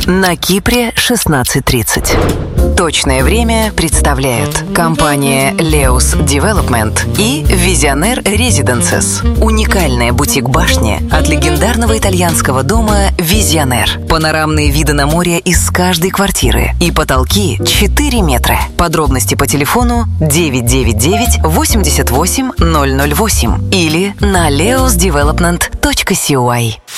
На Кипре 16:30. Точное время представляют компания Leus Development и Visionaire Residences. Уникальная бутик-башня от легендарного итальянского дома Visionaire. Панорамные виды на море из каждой квартиры и потолки 4 метра. Подробности по телефону 999 88 008 или на leusdevelopment.cy.